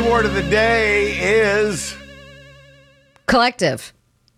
word of the day is collective.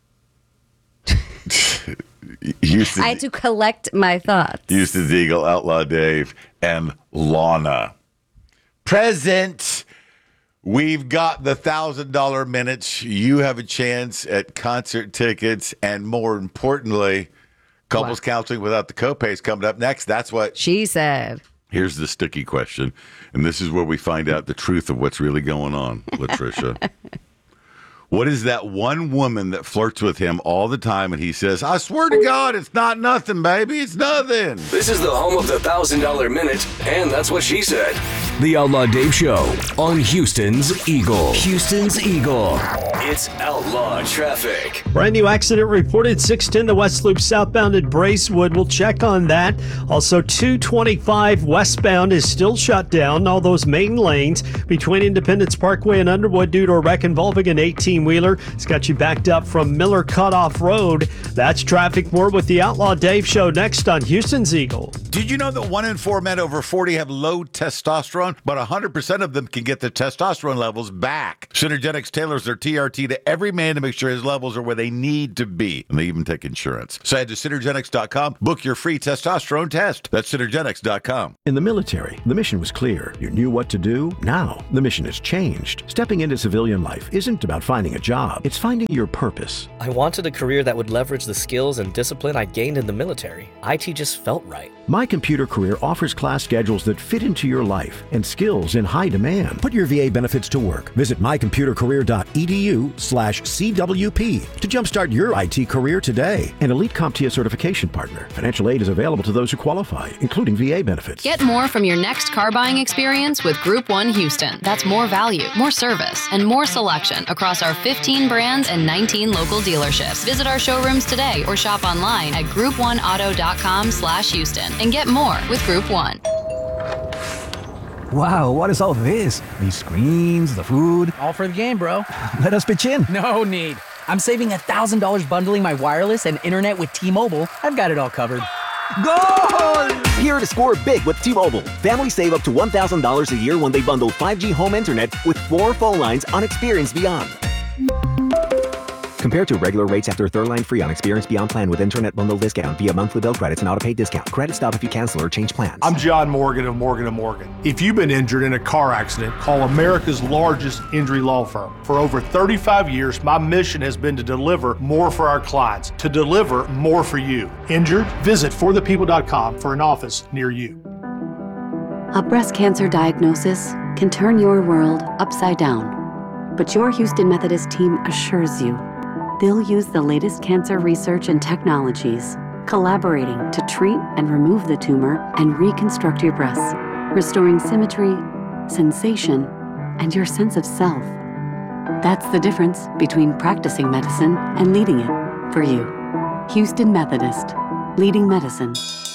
Houston. I had to collect my thoughts. Houston's Eagle, Outlaw Dave, and Lana. Present. We've got the $1,000 minutes. You have a chance at concert tickets, and more importantly, couples counseling without the copays coming up next. That's what she said. Here's the sticky question, and this is where we find out the truth of what's really going on, Latricia. What is that one woman that flirts with him all the time, and he says, I swear to God, it's not nothing, baby. It's nothing. This is the home of the $1,000 minute, and that's what she said. The Outlaw Dave Show on Houston's Eagle. Houston's Eagle. It's Outlaw Traffic. Brand new accident reported 610 the West Loop southbound at Bracewood. We'll check on that. Also, 225 westbound is still shut down. All those main lanes between Independence Parkway and Underwood due to a wreck involving an 18-wheeler. It's got you backed up from Miller Cutoff Road. That's traffic. More with the Outlaw Dave Show next on Houston's Eagle. Did you know that 1 in 4 men over 40 have low testosterone, but 100% of them can get their testosterone levels back? Synergetics tailors their TRT to every man to make sure his levels are where they need to be, and they even take insurance. So head to Synergetics.com, book your free testosterone test. That's Synergetics.com. In the military, the mission was clear. You knew what to do. Now, the mission has changed. Stepping into civilian life isn't about finding a job. It's finding your purpose. I wanted a career that would leverage the skills and discipline I gained in the military. IT just felt right. My Computer Career offers class schedules that fit into your life and skills in high demand. Put your VA benefits to work. Visit mycomputercareer.edu/CWP to jumpstart your IT career today. An Elite CompTIA certification partner. Financial aid is available to those who qualify, including VA benefits. Get more from your next car buying experience with Group 1 Houston. That's more value, more service, and more selection across our 15 brands and 19 local dealerships. Visit our showrooms today or shop online at group1auto.com/Houston and get more with Group 1. Wow, what is all this? These screens, the food. All for the game, bro. Let us pitch in. No need. I'm saving $1,000 bundling my wireless and internet with T-Mobile. I've got it all covered. Goal! Here to score big with T-Mobile. Families save up to $1,000 a year when they bundle 5G home internet with 4 phone lines on Experience Beyond. Compared to regular rates after third line free on Experience Beyond plan with internet bundle discount via monthly bill credits and auto-pay discount. Credit stop if you cancel or change plans. I'm John Morgan of Morgan & Morgan. If you've been injured in a car accident, call America's largest injury law firm. For over 35 years, my mission has been to deliver more for our clients, to deliver more for you. Injured? Visit forthepeople.com for an office near you. A breast cancer diagnosis can turn your world upside down. But your Houston Methodist team assures you they'll use the latest cancer research and technologies, collaborating to treat and remove the tumor and reconstruct your breasts, restoring symmetry, sensation, and your sense of self. That's the difference between practicing medicine and leading it for you. Houston Methodist, leading medicine